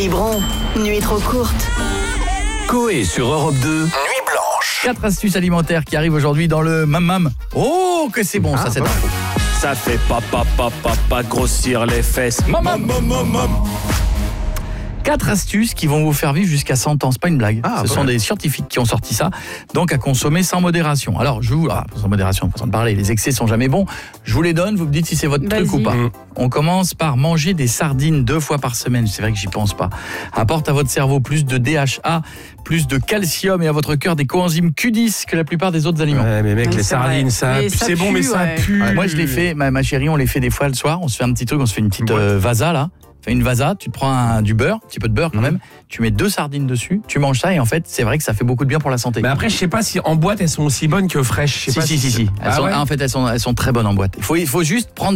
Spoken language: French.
biberon, nuit trop courte. Coé sur Europe 2, Nuit Blanche. 4 astuces alimentaires qui arrivent aujourd'hui dans le Mam. Oh, que c'est bon ça, cette info. Ça fait pas grossir les fesses. Mam. 4 astuces qui vont vous faire vivre jusqu'à 100 ans, c'est pas une blague. Ce sont des scientifiques qui ont sorti ça, donc à consommer sans modération. Alors, sans modération, façon de parler, les excès sont jamais bons. Je vous les donne, vous me dites si c'est votre truc ou pas. On commence par manger des sardines 2 fois par semaine, c'est vrai que j'y pense pas. Apporte à votre cerveau plus de DHA, plus de calcium et à votre cœur des coenzymes Q10 que la plupart des autres aliments. Ouais, mais mec, les sardines, c'est bon, mais ça pue. Moi, je l'ai fait, ma chérie, on les fait des fois le soir, on se fait un petit truc, on se fait une petite vasa là. Fais une vasa, tu te prends du beurre, un petit peu de beurre quand même, tu mets 2 sardines dessus, tu manges ça et en fait, c'est vrai que ça fait beaucoup de bien pour la santé. Mais après, je sais pas si en boîte elles sont aussi bonnes que fraîches. Si. En fait, elles sont très bonnes en boîte. Il faut juste prendre